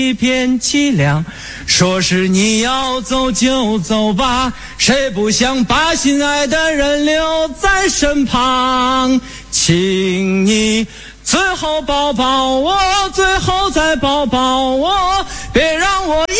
一片凄凉，说是你要走就走吧，谁不想把心爱的人留在身旁？请你最后抱抱我，最后再抱抱我，别让我